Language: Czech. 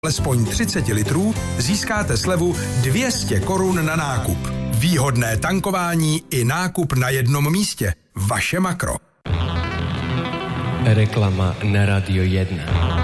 alespoň 30 litrů získáte slevu 200 korun na nákup. Výhodné tankování i nákup na jednom místě. Vaše Makro. Reklama na Radio 1.